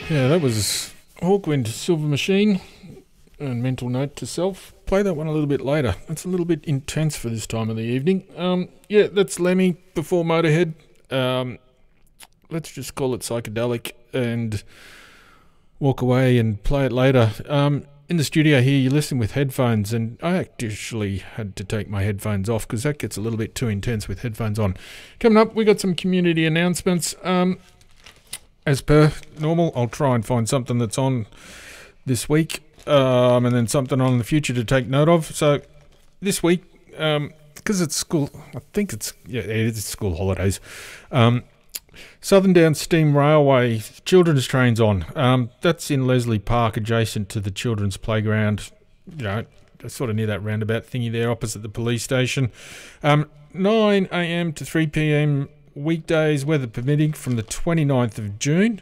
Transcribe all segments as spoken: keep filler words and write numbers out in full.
Yeah, that was Hawkwind, Silver Machine, and mental note to self. Play that one a little bit later. It's a little bit intense for this time of the evening. Um, yeah, that's Lemmy before Motorhead. Um, let's just call it psychedelic and walk away and play it later. Um, in the studio here, you listen with headphones, and I actually had to take my headphones off because that gets a little bit too intense with headphones on. Coming up, we got some community announcements. Um, as per normal, I'll try and find something that's on this week, um, and then something on in the future to take note of. So this week, um, because it's school, I think it's yeah, it is school holidays. Um, Southern Downs Steam Railway children's trains on. Um, that's in Leslie Park, adjacent to the children's playground. You know, sort of near that roundabout thingy there, opposite the police station. Um, nine a.m. to three p.m. weekdays, weather permitting, from the twenty-ninth of June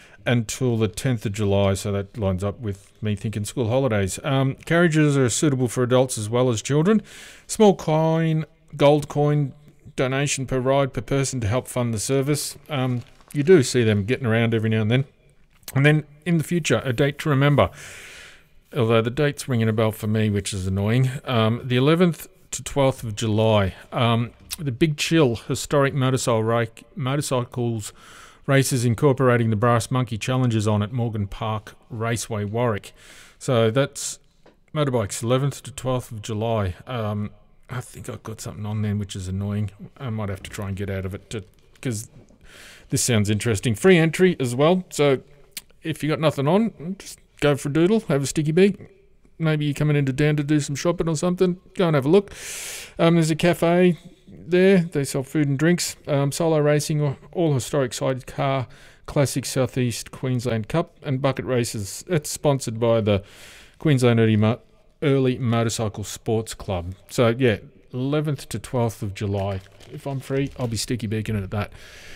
until the tenth of July. So that lines up with me thinking school holidays. Um, carriages are suitable for adults as well as children. Small coin, gold coin donation per ride per person to help fund the service. Um, you do see them getting around every now and then. And then in the future, a date to remember, although the date's ringing a bell for me, which is annoying. Um, the eleventh to twelfth of July, um, the Big Chill historic motorcycle ra- motorcycles races incorporating the Brass Monkey Challenges on at Morgan Park Raceway, Warwick. So that's motorbikes, eleventh to twelfth of July. Um, I think I've got something on there which is annoying. I might have to try and get out of it because this sounds interesting. Free entry as well. So if you got nothing on, just go for a doodle, have a sticky beak. Maybe you're coming into town to do some shopping or something. Go and have a look. Um, there's a cafe there. They sell food and drinks. Um, solo racing, all historic sidecar, classic Southeast Queensland Cup and bucket races. It's sponsored by the Queensland Early, Mo- Early Motorcycle Sports Club. So yeah, eleventh to twelfth of July. If I'm free, I'll be sticky beaking it at that.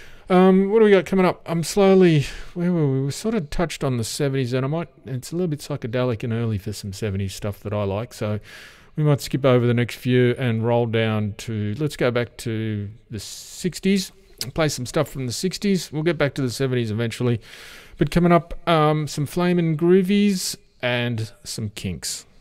Um, what do we got coming up? I'm slowly, where were we? We sort of touched on the seventies, and I might, it's a little bit psychedelic and early for some seventies stuff that I like, so we might skip over the next few and roll down to, let's go back to the sixties, play some stuff from the sixties. We'll get back to the seventies eventually. But coming up, um, some Flamin' Groovies and some Kinks.